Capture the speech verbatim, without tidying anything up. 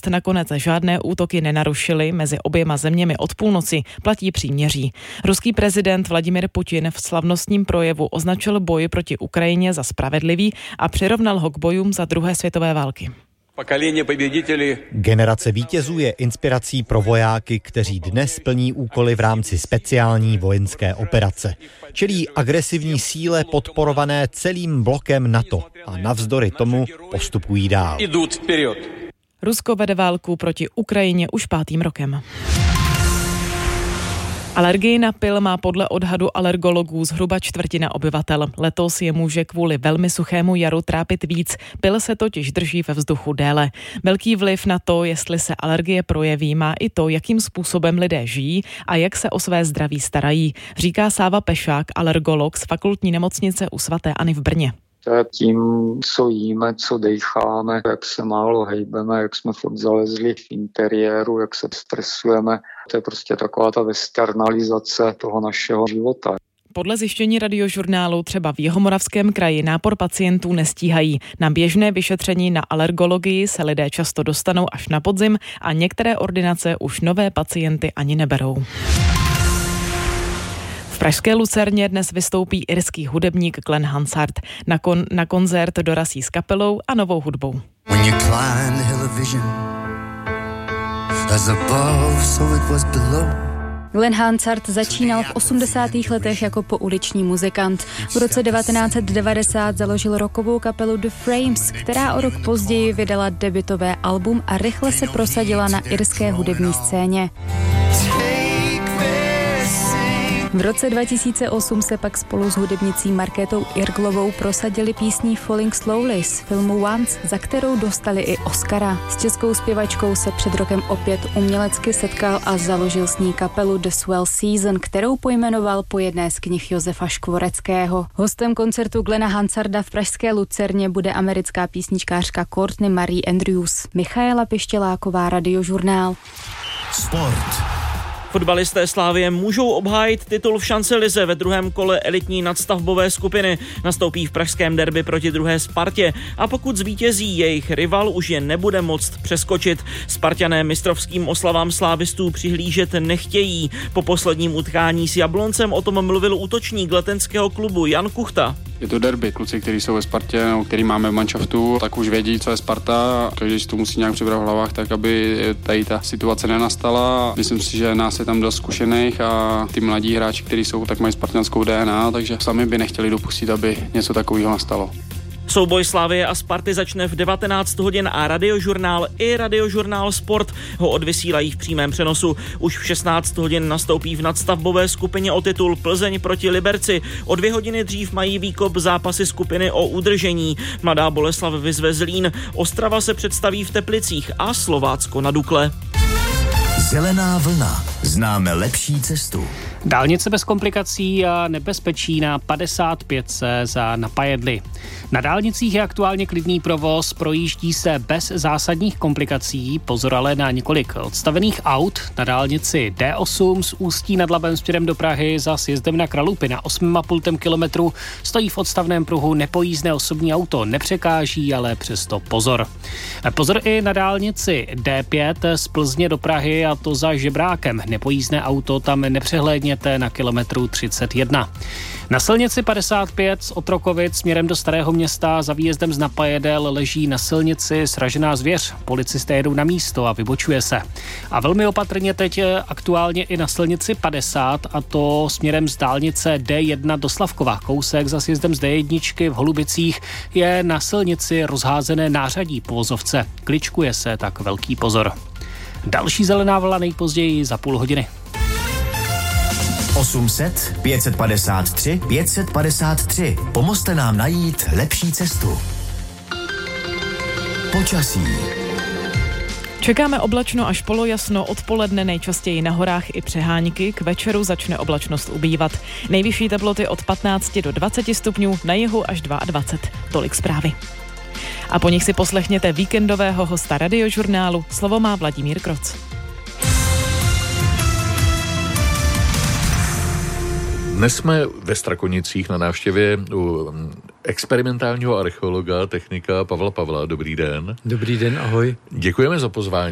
událost nakonec žádné útoky nenarušily, mezi oběma zeměmi od půlnoci platí příměří. Ruský prezident Vladimir Putin v slavnostním projevu označil boj proti Ukrajině za spravedlivý a přirovnal ho k bojům za druhé světové války. Generace vítězů je inspirací pro vojáky, kteří dnes plní úkoly v rámci speciální vojenské operace. Čelí agresivní síle podporované celým blokem NATO a navzdory tomu postupují dál. Rusko vede válku proti Ukrajině už pátým rokem. Alergii na pyl má podle odhadu alergologů zhruba čtvrtina obyvatel. Letos je může kvůli velmi suchému jaru trápit víc. Pyl se totiž drží ve vzduchu déle. Velký vliv na to, jestli se alergie projeví, má i to, jakým způsobem lidé žijí a jak se o své zdraví starají, říká Sáva Pešák, alergolog z fakultní nemocnice u svaté Anny v Brně. Tím, co jíme, co dejcháme, jak se málo hejbeme, jak jsme furt zalezli v interiéru, jak se stresujeme. To je prostě taková ta westernalizace toho našeho života. Podle zjištění Radiožurnálu třeba v Jihomoravském kraji nápor pacientů nestíhají. Na běžné vyšetření na alergologii se lidé často dostanou až na podzim a některé ordinace už nové pacienty ani neberou. V pražské Lucerně dnes vystoupí irský hudebník Glenn Hansard. Na, kon, na koncert dorazí s kapelou a novou hudbou. Glenn Hansard začínal v osmdesátých letech jako pouliční muzikant. V roce devatenáct set devadesát založil rockovou kapelu The Frames, která o rok později vydala debutové album a rychle se prosadila na irské hudební scéně. V roce dva tisíce osm se pak spolu s hudebnicí Markétou Irglovou prosadili písní Falling Slowly z filmu Once, za kterou dostali i Oscara. S českou zpěvačkou se před rokem opět umělecky setkal a založil s ní kapelu The Swell Season, kterou pojmenoval po jedné z knih Josefa Škvoreckého. Hostem koncertu Glena Hansarda v pražské Lucerně bude americká písničkářka Courtney Marie Andrews. Michaela Pištěláková, Radiožurnál. Sport. Fotbalisté Slavie můžou obhájit titul v šance lize ve druhém kole elitní nadstavbové skupiny. Nastoupí v pražském derby proti druhé Spartě a pokud zvítězí, jejich rival už je nebude moct přeskočit. Sparťané mistrovským oslavám slávistů přihlížet nechtějí. Po posledním utkání s Jabloncem o tom mluvil útočník letenského klubu Jan Kuchta. Je to derby, kluci, kteří jsou ve Spartě, no, který máme v manšaftu, tak už vědí, co je Sparta. Každý si to musí nějak přibrat v hlavách, tak aby tady ta situace nenastala. Myslím si, že nás je tam dost zkušených a ty mladí hráči, kteří jsou, tak mají spartanskou D N A, takže sami by nechtěli dopustit, aby něco takového nastalo. Souboj Slavie a Sparty začne v devatenáct hodin a Radiožurnál i Radiožurnál Sport ho odvysílají v přímém přenosu. Už v šestnáct hodin nastoupí v nadstavbové skupině o titul Plzeň proti Liberci. O dvě hodiny dřív mají výkop zápasy skupiny o udržení. Mladá Boleslav vyzve Zlín, Ostrava se představí v Teplicích a Slovácko na Dukle. Zelená vlna. Známe lepší cestu. Dálnice bez komplikací a nebezpečí na padesát pět za Napajedli. Na dálnicích je aktuálně klidný provoz, projíždí se bez zásadních komplikací, pozor ale na několik odstavených aut. Na dálnici D osm z Ústí nad Labem směrem do Prahy za sjezdem na Kralupy na osm a půl kilometru stojí v odstavném pruhu nepojízdné osobní auto, nepřekáží, ale přesto pozor. Pozor i na dálnici D pět z Plzně do Prahy a to za Žebrákem. Nepojízdné auto tam nepřehlédněte na kilometru třicet jedna. Na silnici padesát pět z Otrokovic směrem do Starého Města za výjezdem z Napajedel leží na silnici sražená zvěř. Policisté jedou na místo a vybočuje se. A velmi opatrně teď aktuálně i na silnici padesát, a to směrem z dálnice D jedna do Slavkova. Kousek za sjezdem z D jedna v Holubicích je na silnici rozházené nářadí po vozovce. Kličkuje se, tak velký pozor. Další zelená vlna nejpozději za půl hodiny. osm set, pět set padesát tři, pět set padesát tři. Pomozte nám najít lepší cestu. Počasí. Čekáme oblačno až polojasno, odpoledne nejčastěji na horách i přehánky, k večeru začne oblačnost ubývat. Nejvyšší teploty od patnáct do dvaceti stupňů, na jihu až dvacet dva. Tolik zprávy. A po nich si poslechněte víkendového hosta Radiožurnálu. Slovo má Vladimír Kroc. Dnes jsme ve Strakonicích na návštěvě u experimentálního archeologa, technika Pavla Pavla. Dobrý den. Dobrý den, ahoj. Děkujeme za pozvání.